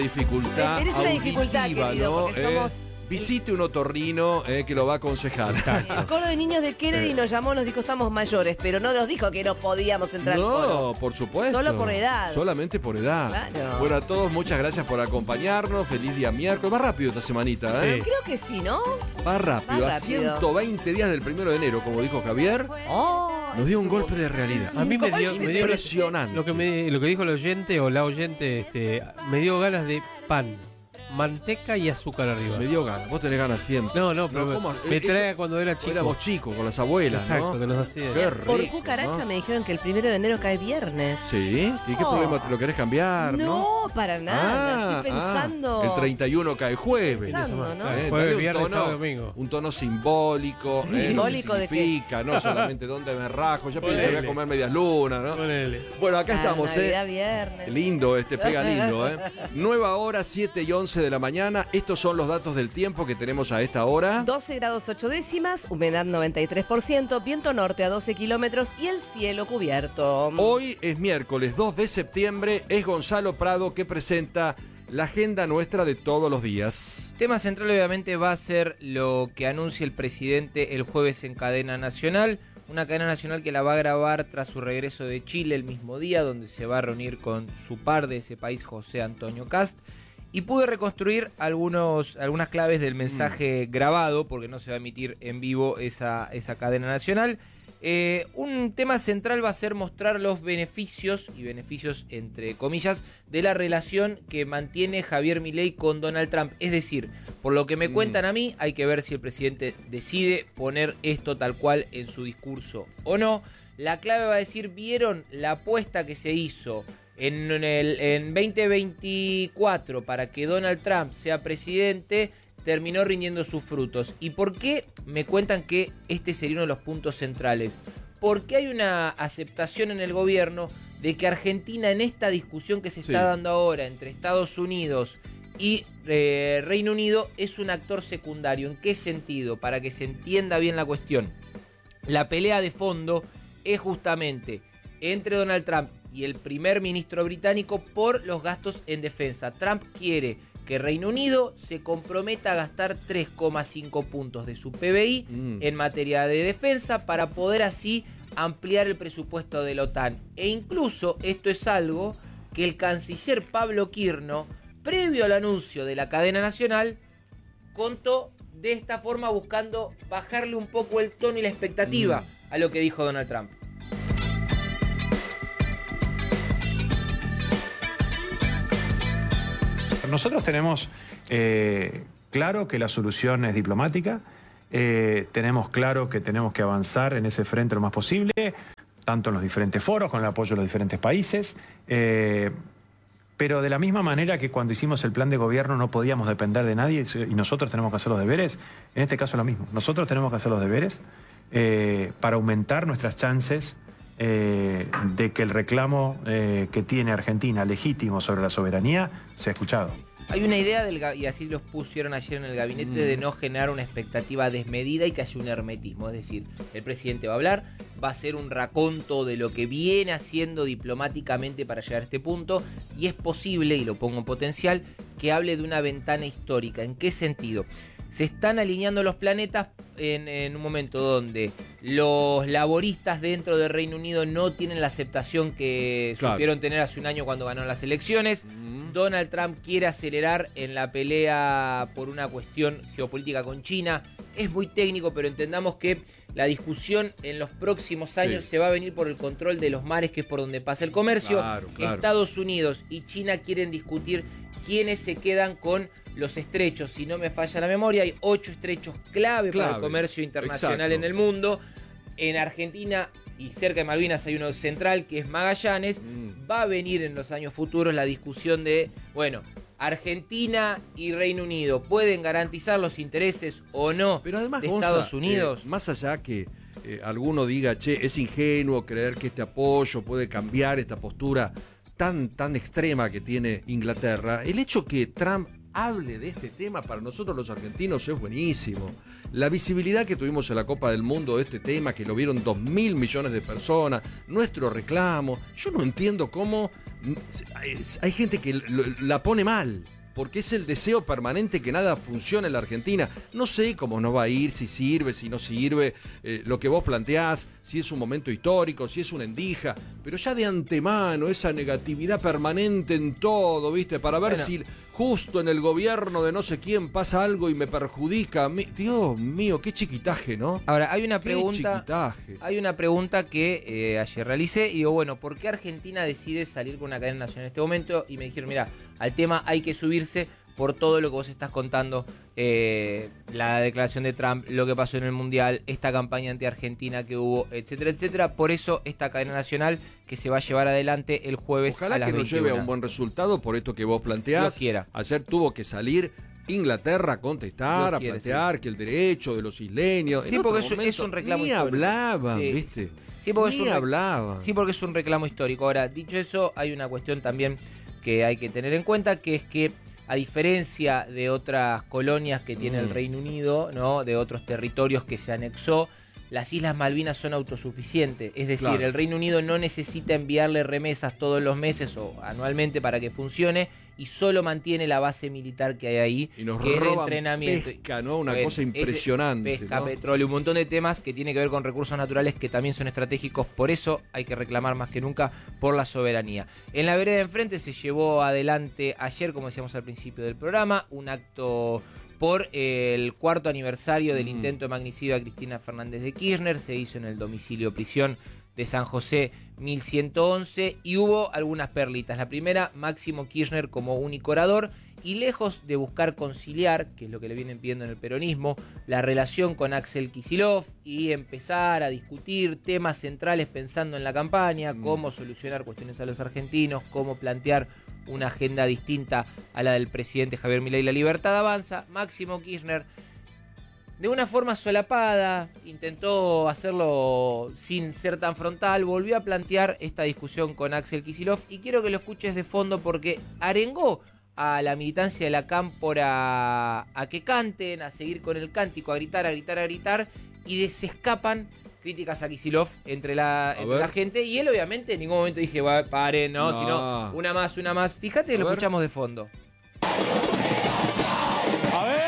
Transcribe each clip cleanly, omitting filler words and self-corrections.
Dificultad Tenés una dificultad, auditiva, querido, ¿no? porque somos... Visite un otorrino que lo va a aconsejar. El coro de niños de Kennedy nos llamó, nos dijo estamos mayores, pero no nos dijo que no podíamos entrar al coro. No, por supuesto. Solo por edad. Solamente por edad. Claro. Bueno, a todos muchas gracias por acompañarnos. Feliz día miércoles. Va rápido esta semanita, ¿eh? Sí. Creo que sí, ¿no? Va rápido. Va A rápido. 120 días del 1 de enero, como dijo Javier, nos dio un golpe de realidad. A mí me dio Impresionante. lo que dijo el oyente o la oyente, me dio ganas de pan, manteca y azúcar arriba. Me dio ganas. Vos tenés ganas siempre. No, pero ¿cómo? me trae Eso- cuando era chico. Éramos chicos, con las abuelas, Exacto, ¿no? que nos hacía. Qué Por rico, cucaracha ¿no? me dijeron que el 1 de enero cae viernes. Sí. ¿Y qué Oh. problema? ¿Te lo querés cambiar, no? No, para nada. Estoy pensando. El 31 cae jueves. Pensando, ¿no? Dale Jueves, un viernes, tono- sábado, domingo. Un tono simbólico, Sí. lo que ¿Simbólico de qué? significa, no solamente dónde me rajo. Ya pensé que voy a Ponele. comer medias lunas, ¿no? Ponele. Bueno, acá estamos, Navidad, viernes. Lindo, pega lindo, Nueva hora, 7:11 de la mañana. Estos son los datos del tiempo que tenemos a esta hora. 12 grados 8 décimas, humedad 93%, viento norte a 12 kilómetros y el cielo cubierto. Hoy es miércoles 2 de septiembre. Es Gonzalo Prado que presenta la agenda nuestra de todos los días. Tema central obviamente va a ser lo que anuncia el presidente el jueves en cadena nacional. Una cadena nacional que la va a grabar tras su regreso de Chile el mismo día, donde se va a reunir con su par de ese país, José Antonio Kast. Y pude reconstruir algunas claves del mensaje grabado, porque no se va a emitir en vivo esa cadena nacional. Un tema central va a ser mostrar los beneficios, y beneficios entre comillas, de la relación que mantiene Javier Milei con Donald Trump. Es decir, por lo que me cuentan a mí, hay que ver si el presidente decide poner esto tal cual en su discurso o no. La clave va a decir, ¿vieron la apuesta que se hizo en 2024 para que Donald Trump sea presidente? Terminó rindiendo sus frutos. ¿Y por qué me cuentan que este sería uno de los puntos centrales? Porque hay una aceptación en el gobierno de que Argentina, en esta discusión que se está dando ahora entre Estados Unidos y Reino Unido, es un actor secundario. ¿En qué sentido? Para que se entienda bien la cuestión. La pelea de fondo es justamente entre Donald Trump y el primer ministro británico por los gastos en defensa. Trump quiere que Reino Unido se comprometa a gastar 3,5 puntos de su PBI en materia de defensa para poder así ampliar el presupuesto de la OTAN. E incluso esto es algo que el canciller Pablo Quirno, previo al anuncio de la cadena nacional, contó de esta forma, buscando bajarle un poco el tono y la expectativa a lo que dijo Donald Trump. Nosotros tenemos claro que la solución es diplomática, tenemos claro que tenemos que avanzar en ese frente lo más posible, tanto en los diferentes foros, con el apoyo de los diferentes países, pero de la misma manera que cuando hicimos el plan de gobierno no podíamos depender de nadie y nosotros tenemos que hacer los deberes, en este caso es lo mismo. Nosotros tenemos que hacer los deberes para aumentar nuestras chances de que el reclamo que tiene Argentina legítimo sobre la soberanía sea escuchado. Hay una idea, y así los pusieron ayer en el gabinete, de no generar una expectativa desmedida y que haya un hermetismo. Es decir, el presidente va a hablar, va a hacer un raconto de lo que viene haciendo diplomáticamente para llegar a este punto, y es posible, y lo pongo en potencial, que hable de una ventana histórica. ¿En qué sentido? Se están alineando los planetas en un momento donde los laboristas dentro del Reino Unido no tienen la aceptación que supieron tener hace un año cuando ganaron las elecciones. Donald Trump quiere acelerar en la pelea por una cuestión geopolítica con China. Es muy técnico, pero entendamos que la discusión en los próximos años se va a venir por el control de los mares, que es por donde pasa el comercio. Claro. Estados Unidos y China quieren discutir quiénes se quedan con los estrechos. Si no me falla la memoria, hay 8 estrechos claves para el comercio internacional en el mundo. En Argentina y cerca de Malvinas hay uno central que es Magallanes. Va a venir en los años futuros la discusión de, bueno, Argentina y Reino Unido pueden garantizar los intereses o no Pero además, de Gonza, Estados Unidos. Más allá que alguno diga, che, es ingenuo creer que este apoyo puede cambiar esta postura tan extrema que tiene Inglaterra, el hecho que Trump hable de este tema, para nosotros los argentinos es buenísimo. La visibilidad que tuvimos en la Copa del Mundo de este tema, que lo vieron 2.000 millones de personas, nuestro reclamo, yo no entiendo cómo hay gente que la pone mal. Porque es el deseo permanente que nada funcione en la Argentina. No sé cómo nos va a ir, si sirve, si no sirve, lo que vos planteás, si es un momento histórico, si es una endija, pero ya de antemano esa negatividad permanente en todo, ¿viste? Para ver si justo en el gobierno de no sé quién pasa algo y me perjudica a mí. Dios mío, qué chiquitaje, ¿no? Ahora, hay una pregunta. Qué chiquitaje. Hay una pregunta que ayer realicé y digo, bueno, ¿por qué Argentina decide salir con una cadena nacional en este momento? Y me dijeron, mira, al tema hay que subirse por todo lo que vos estás contando, la declaración de Trump, lo que pasó en el Mundial, esta campaña anti-Argentina que hubo, etcétera, etcétera. Por eso esta cadena nacional que se va a llevar adelante el jueves Ojalá a las que nos 21. lleve a un buen resultado por esto que vos planteás. Dios quiera. Ayer tuvo que salir Inglaterra a contestar, Dios a quiere, plantear que el derecho de los isleños... Sí, en porque otro es un reclamo ni histórico. hablaban, Sí, ¿viste? sí, porque Ni hablaban. Sí, porque es un reclamo histórico. Ahora, dicho eso, hay una cuestión también que hay que tener en cuenta, que es que a diferencia de otras colonias que tiene el Reino Unido, ¿no? De otros territorios que se anexó, las Islas Malvinas son autosuficientes. Es decir, Claro. el Reino Unido no necesita enviarle remesas todos los meses o anualmente para que funcione y solo mantiene la base militar que hay ahí, Y nos que es de roban entrenamiento. pesca, ¿no? Una Bueno, cosa impresionante. Pesca, ¿no? petróleo, un montón de temas que tiene que ver con recursos naturales que también son estratégicos. Por eso hay que reclamar más que nunca por la soberanía. En la vereda de enfrente se llevó adelante ayer, como decíamos al principio del programa, un acto por el 4º aniversario del intento de magnicidio a Cristina Fernández de Kirchner. Se hizo en el domicilio prisión de San José 1111 y hubo algunas perlitas. La primera, Máximo Kirchner como único orador, y lejos de buscar conciliar, que es lo que le vienen pidiendo en el peronismo, la relación con Axel Kicillof y empezar a discutir temas centrales pensando en la campaña, cómo solucionar cuestiones a los argentinos, cómo plantear una agenda distinta a la del presidente Javier Milei, La Libertad Avanza. Máximo Kirchner, de una forma solapada, intentó hacerlo sin ser tan frontal, volvió a plantear esta discusión con Axel Kicillof y quiero que lo escuches de fondo porque arengó a la militancia de la Cámpora a que canten, a seguir con el cántico, a gritar, a gritar, a gritar, y se escapan críticas a Kicillof entre la gente, y él obviamente en ningún momento dije, paren, no, sino una más. Fíjate que lo escuchamos de fondo. A ver.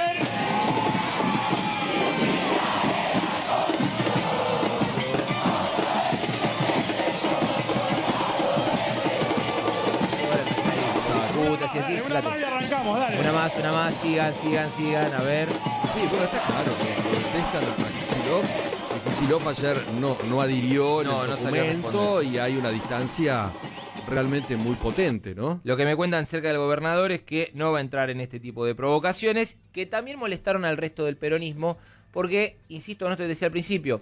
Así, Una más y arrancamos, dale. Una más, sigan, a ver. Sí, bueno, está claro que contestan a Kicillof. Y Kicillof ayer no adhirió en el No salió a documento responder. y hay una distancia realmente muy potente, ¿no? Lo que me cuentan cerca del gobernador es que no va a entrar en este tipo de provocaciones, que también molestaron al resto del peronismo, porque, insisto en esto que decía al principio,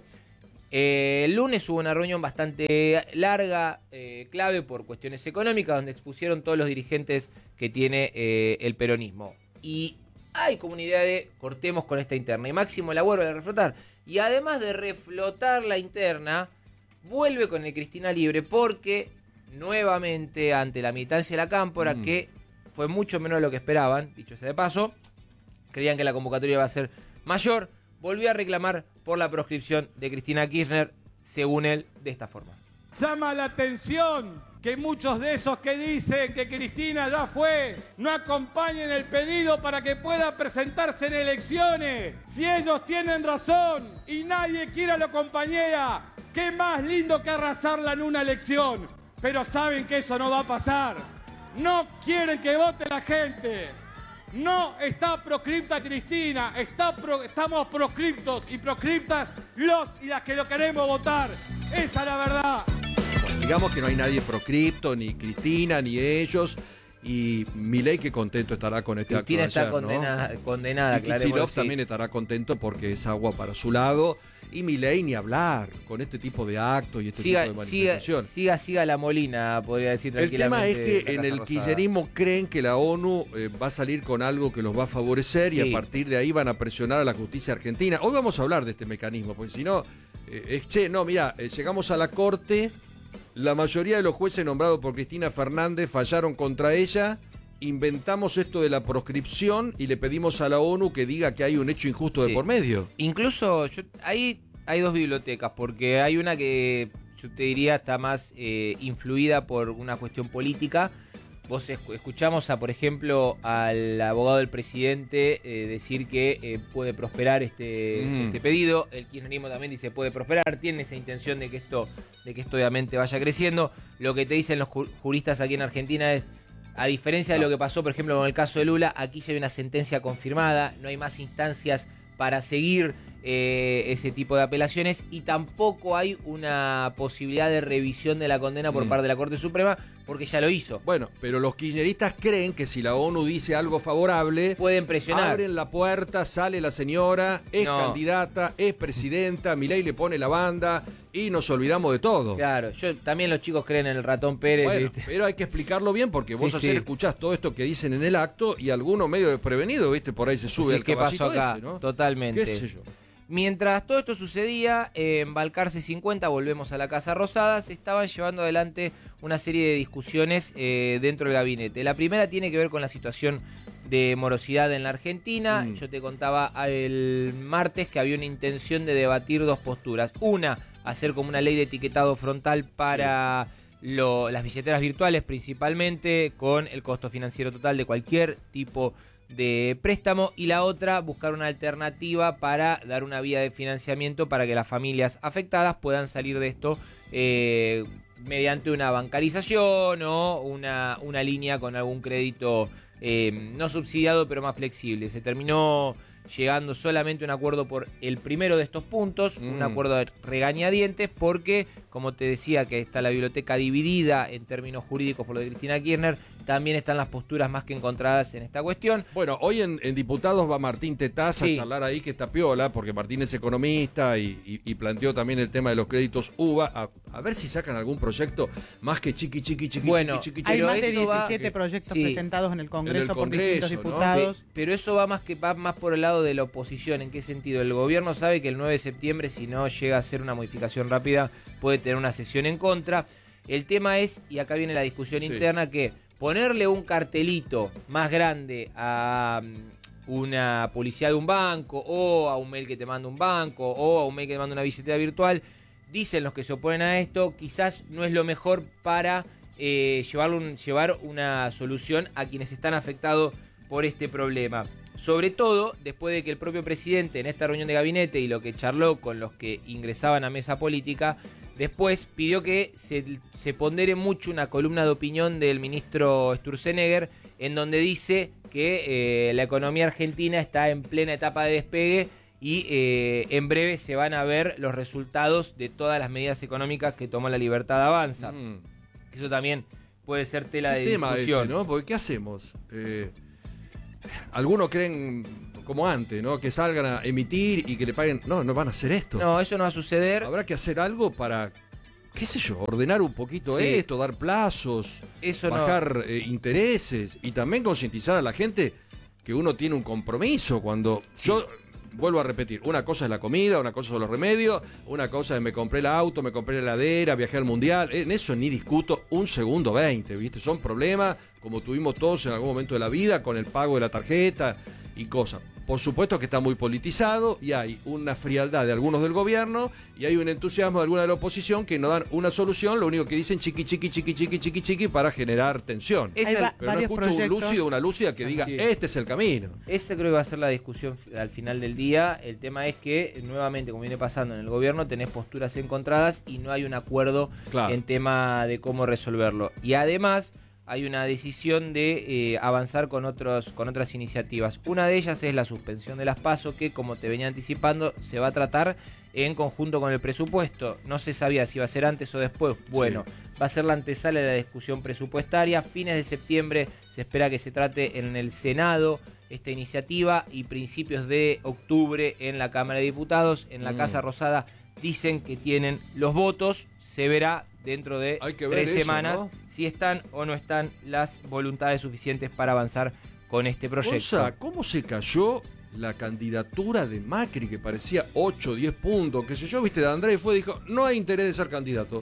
el lunes hubo una reunión bastante larga, clave por cuestiones económicas, donde expusieron todos los dirigentes que tiene el peronismo. Y hay como una idea de cortemos con esta interna. Y Máximo la vuelve a reflotar. Y además de reflotar la interna, vuelve con el Cristina Libre porque nuevamente ante la militancia de la Cámpora, que fue mucho menos de lo que esperaban, dicho sea de paso, creían que la convocatoria iba a ser mayor, volvió a reclamar por la proscripción de Cristina Kirchner, según él, de esta forma. Llama la atención que muchos de esos que dicen que Cristina ya fue, no acompañen el pedido para que pueda presentarse en elecciones. Si ellos tienen razón y nadie quiere a la compañera, qué más lindo que arrasarla en una elección. Pero saben que eso no va a pasar. No quieren que vote la gente. No está proscripta Cristina, estamos proscriptos y proscriptas los y las que lo queremos votar. Esa es la verdad. Bueno, digamos que no hay nadie proscripto, ni Cristina, ni ellos. Y Milei que contento estará con este acto de Cristina ayer, está ¿no? condenada, Y Kicillof también estará contento porque es agua para su lado. Y Milei ni hablar con este tipo de actos y este tipo de manifestación. Siga la Molina, podría decir El tema es tranquilamente. que en el kirchnerismo creen que la ONU va a salir con algo que los va a favorecer y Sí. a partir de ahí van a presionar a la justicia argentina. Hoy vamos a hablar de este mecanismo, porque si no, llegamos a la corte, la mayoría de los jueces nombrados por Cristina Fernández fallaron contra ella inventamos esto de la proscripción y le pedimos a la ONU que diga que hay un hecho injusto de por medio. Incluso ahí hay dos bibliotecas, porque hay una que yo te diría está más influida por una cuestión política. Vos escuchamos, por ejemplo, al abogado del presidente decir que puede prosperar este pedido. El kirchnerismo también dice puede prosperar, tiene esa intención de que esto obviamente vaya creciendo. Lo que te dicen los juristas aquí en Argentina es, a diferencia de lo que pasó, por ejemplo, con el caso de Lula, aquí ya hay una sentencia confirmada, no hay más instancias para seguir ese tipo de apelaciones, y tampoco hay una posibilidad de revisión de la condena por parte de la Corte Suprema, porque ya lo hizo. Bueno, pero los kirchneristas creen que si la ONU dice algo favorable, pueden presionar. Abren la puerta, sale la señora, es candidata, es presidenta, Milei le pone la banda y nos olvidamos de todo. Claro, también los chicos creen en el ratón Pérez. Bueno, pero hay que explicarlo bien, porque vos ayer escuchás todo esto que dicen en el acto y alguno medio desprevenido, ¿viste? Por ahí se sube el caballito. ¿Qué pasó acá? Ese, ¿no? Totalmente. ¿Qué sé yo? Mientras todo esto sucedía, en Balcarce 50, volvemos a la Casa Rosada, se estaban llevando adelante una serie de discusiones dentro del gabinete. La primera tiene que ver con la situación de morosidad en la Argentina. Yo te contaba el martes que había una intención de debatir dos posturas. Una, hacer como una ley de etiquetado frontal para las billeteras virtuales principalmente, con el costo financiero total de cualquier tipo de préstamo, y la otra, buscar una alternativa para dar una vía de financiamiento para que las familias afectadas puedan salir de esto mediante una bancarización o una línea con algún crédito no subsidiado pero más flexible. Se terminó llegando solamente a un acuerdo por el primero de estos puntos, un acuerdo de regañadientes, porque, como te decía, que está la biblioteca dividida en términos jurídicos por lo de Cristina Kirchner, también están las posturas más que encontradas en esta cuestión. Bueno, hoy en Diputados va Martín Tetaz a charlar ahí, que está piola, porque Martín es economista y planteó también el tema de los créditos UVA, a ver si sacan algún proyecto más que chiqui. Bueno, hay más de 17 proyectos presentados en el Congreso por distintos diputados. ¿no? Pero eso va más por el lado de la oposición. ¿En qué sentido? El gobierno sabe que el 9 de septiembre, si no llega a ser una modificación rápida, puede tener una sesión en contra. El tema es, y acá viene la discusión interna, que ponerle un cartelito más grande a una publicidad de un banco, o a un mail que te manda un banco, o a un mail que te manda una billetera virtual, dicen los que se oponen a esto, quizás no es lo mejor para llevar una solución a quienes están afectados por este problema. Sobre todo después de que el propio presidente, en esta reunión de gabinete y lo que charló con los que ingresaban a mesa política, después pidió que se pondere mucho una columna de opinión del ministro Sturzenegger, en donde dice que la economía argentina está en plena etapa de despegue y en breve se van a ver los resultados de todas las medidas económicas que tomó la Libertad Avanza. Eso también puede ser tela de discusión. ¿No? Porque ¿qué hacemos? Algunos creen, como antes, ¿no? Que salgan a emitir y que le paguen. No van a hacer esto. No, eso no va a suceder. Habrá que hacer algo para, qué sé yo, ordenar un poquito esto, dar plazos, bajar intereses y también concientizar a la gente que uno tiene un compromiso cuando yo... Vuelvo a repetir, una cosa es la comida, una cosa son los remedios, una cosa es me compré el auto, me compré la heladera, viajé al mundial, en eso ni discuto un segundo 20, ¿viste? Son problemas como tuvimos todos en algún momento de la vida con el pago de la tarjeta y cosas. Por supuesto que está muy politizado y hay una frialdad de algunos del gobierno y hay un entusiasmo de alguna de la oposición que no dan una solución, lo único que dicen chiqui para generar tensión. Pero no escucho un lúcido, una lúcida que diga, este es el camino. Ese creo que va a ser la discusión al final del día. El tema es que, nuevamente, como viene pasando en el gobierno, tenés posturas encontradas y no hay un acuerdo en tema de cómo resolverlo. Y además hay una decisión de avanzar con otras iniciativas. Una de ellas es la suspensión de las PASO, que, como te venía anticipando, se va a tratar en conjunto con el presupuesto. No se sabía si iba a ser antes o después. Bueno, va a ser la antesala de la discusión presupuestaria. Fines de septiembre se espera que se trate en el Senado esta iniciativa y principios de octubre en la Cámara de Diputados. En la Casa Rosada dicen que tienen los votos. Se verá dentro de 3 semanas, ¿no? Si están o no están las voluntades suficientes para avanzar con este proyecto. O sea, ¿cómo se cayó la candidatura de Macri, que parecía 8, 10 puntos, qué sé yo? Viste, de Andrés dijo, no hay interés de ser candidato. Sí,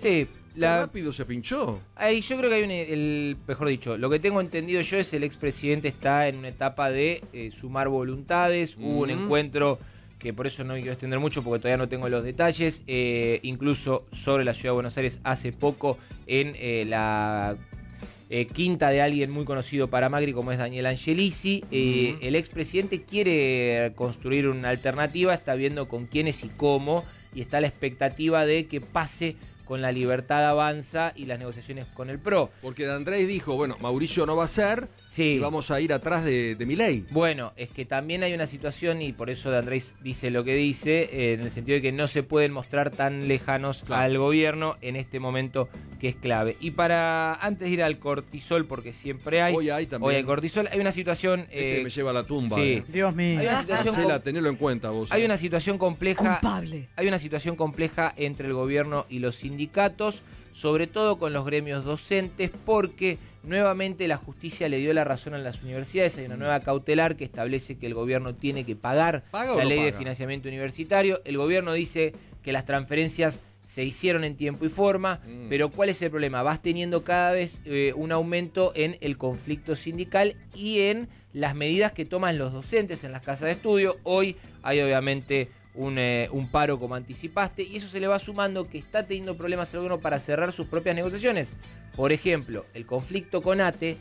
Rápido se pinchó. Ahí yo creo que hay mejor dicho, lo que tengo entendido yo es el expresidente está en una etapa de sumar voluntades. Hubo un encuentro que por eso no me quiero extender mucho porque todavía no tengo los detalles, incluso sobre la Ciudad de Buenos Aires hace poco en la quinta de alguien muy conocido para Macri como es Daniel Angelici. El expresidente quiere construir una alternativa, está viendo con quiénes y cómo, y está la expectativa de que pase con la Libertad Avanza y las negociaciones con el PRO. Porque de Andrés dijo, bueno, Mauricio no va a ser, y vamos a ir atrás de Milei. Bueno, es que también hay una situación, y por eso de Andrés dice lo que dice, en el sentido de que no se pueden mostrar tan lejanos al gobierno en este momento que es clave. Y antes de ir al cortisol, porque siempre hay... Hoy hay también. Hoy hay cortisol, hay una situación... me lleva a la tumba. Sí. Dios mío. Hay una situación Marcela, tenelo en cuenta vos. Hay una situación compleja. Culpable. Hay una situación compleja entre el gobierno y los sindicatos, sobre todo con los gremios docentes, porque nuevamente la justicia le dio la razón a las universidades. Hay una nueva cautelar que establece que el gobierno tiene que pagar la ley de financiamiento universitario. El gobierno dice que las transferencias se hicieron en tiempo y forma, pero ¿cuál es el problema? Vas teniendo cada vez un aumento en el conflicto sindical y en las medidas que toman los docentes en las casas de estudio. Hoy hay obviamente un paro, como anticipaste, y eso se le va sumando que está teniendo problemas el gobierno para cerrar sus propias negociaciones. Por ejemplo, el conflicto con ATE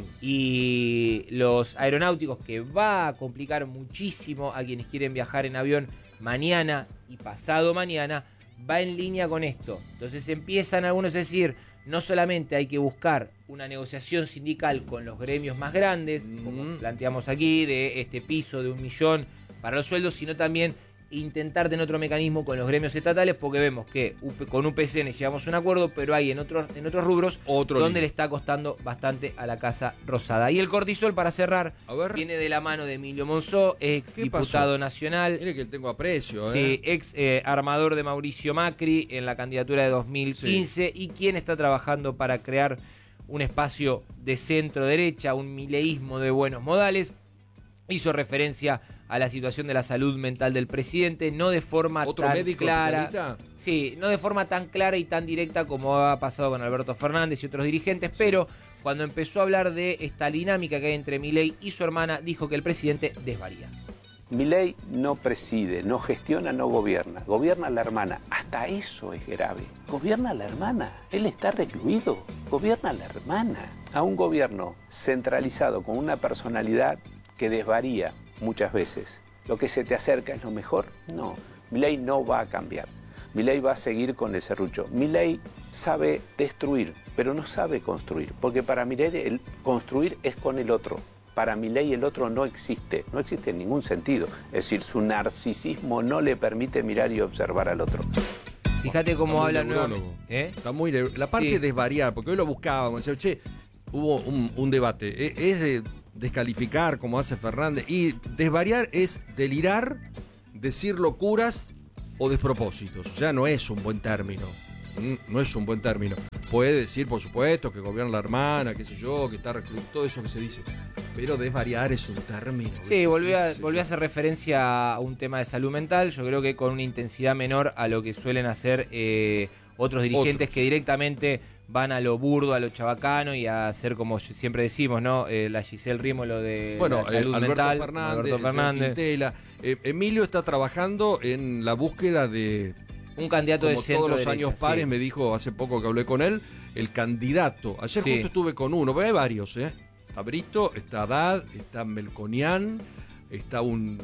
y los aeronáuticos, que va a complicar muchísimo a quienes quieren viajar en avión mañana y pasado mañana, va en línea con esto. Entonces empiezan algunos a decir, no solamente hay que buscar una negociación sindical con los gremios más grandes, como planteamos aquí, de este piso de 1 millón para los sueldos, sino también intentar tener otro mecanismo con los gremios estatales, porque vemos que con UPCN llevamos un acuerdo, pero hay en otros rubros donde le está costando bastante a la Casa Rosada. Y el cortisol, para cerrar, viene de la mano de Emilio Monzó, ex diputado nacional. Mire que le tengo aprecio. Sí, ex armador de Mauricio Macri en la candidatura de 2015 y quien está trabajando para crear un espacio de centro-derecha, un mileísmo de buenos modales. Hizo referencia a la situación de la salud mental del presidente, no de forma tan clara. Sí, no de forma tan clara y tan directa como ha pasado con Alberto Fernández y otros dirigentes, pero cuando empezó a hablar de esta dinámica que hay entre Milei y su hermana, dijo que el presidente desvaría. Milei no preside, no gestiona, no gobierna. Gobierna la hermana. Hasta eso es grave. Gobierna la hermana. Él está recluido. Gobierna la hermana. A un gobierno centralizado con una personalidad que desvaría muchas veces. ¿Lo que se te acerca es lo mejor? No. Milei no va a cambiar. Milei va a seguir con el serrucho. Milei sabe destruir, pero no sabe construir. Porque para Milei el construir es con el otro. Para Milei el otro no existe en ningún sentido. Es decir, su narcisismo no le permite mirar y observar al otro. Fíjate cómo habla nuevamente. Está muy la parte de desvariar, porque hoy lo buscábamos. Che, hubo un debate. Es de descalificar, como hace Fernández, y desvariar es delirar, decir locuras o despropósitos. O sea, no es un buen término. No es un buen término. Puede decir, por supuesto, que gobierna la hermana, qué sé yo, que está recluido, todo eso que se dice. Pero desvariar es un término. Sí, volvió a hacer referencia a un tema de salud mental, yo creo que con una intensidad menor a lo que suelen hacer otros dirigentes que directamente van a lo burdo, a lo chabacano y a hacer, como siempre decimos, ¿no? La Giselle Rímolo de la salud mental. Alberto Fernández. Quintela. Emilio está trabajando en la búsqueda de un candidato de centro todos los años pares, me dijo hace poco que hablé con él, el candidato. Ayer justo estuve con uno, pero hay varios, Está Brito, está Haddad, está Melconian, está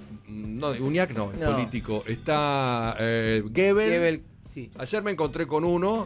Uñac no, es político, está Gebel. Sí. Ayer me encontré con uno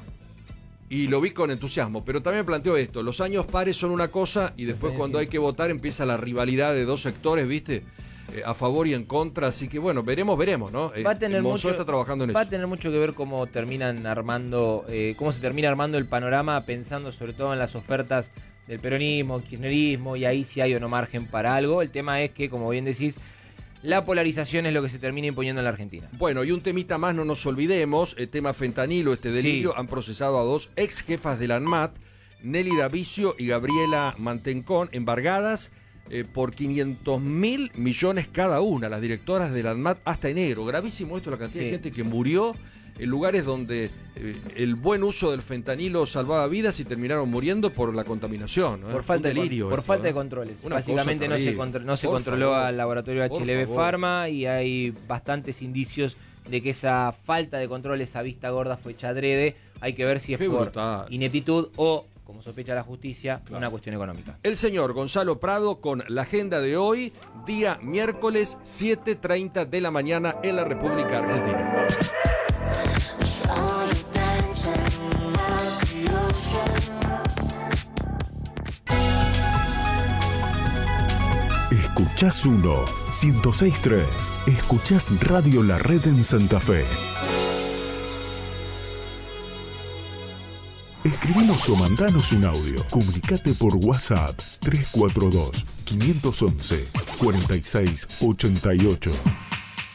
y lo vi con entusiasmo, pero también planteó esto, los años pares son una cosa y después cuando hay que votar empieza la rivalidad de dos sectores, ¿viste? A favor y en contra, así que bueno, veremos, ¿no? Monzó está trabajando en eso. Va a tener mucho que ver cómo terminan armando, cómo se termina armando el panorama, pensando sobre todo en las ofertas del peronismo, kirchnerismo, y ahí si hay o no margen para algo. El tema es que, como bien decís, la polarización es lo que se termina imponiendo en la Argentina. Bueno, y un temita más, no nos olvidemos, el tema fentanilo, este delirio, han procesado a 2 ex jefas de la ANMAT, Nelly Davicio y Gabriela Mantencón, embargadas por 500.000 millones cada una, las directoras de la ANMAT hasta enero. Gravísimo esto, la cantidad de gente que murió en lugares donde el buen uso del fentanilo salvaba vidas y terminaron muriendo por la contaminación, ¿no? Por falta de controles. Básicamente no se controló al laboratorio HLB Pharma y hay bastantes indicios de que esa falta de control, esa vista gorda fue hecha adrede. Hay que ver si es por ineptitud o, como sospecha la justicia, una cuestión económica. El señor Gonzalo Prado con la agenda de hoy, día miércoles 7:30 de la mañana en la República Argentina. Escuchás 106.3. Escuchás Radio La Red en Santa Fe. Escribinos o mandanos un audio. Comunicate por WhatsApp 342-511-4688.